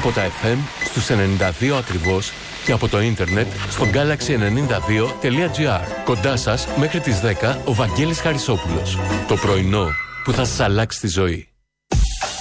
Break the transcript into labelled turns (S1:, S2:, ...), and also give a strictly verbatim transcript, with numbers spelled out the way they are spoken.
S1: από τα εφ εμ στους ενενήντα δύο ακριβώς και από το ίντερνετ στο γκάλαξι ενενήντα δύο τελεία τζι άρ. Κοντά σας μέχρι τις δέκα ο Βαγγέλης Χαρισόπουλος. Το πρωινό που θα σας αλλάξει τη ζωή.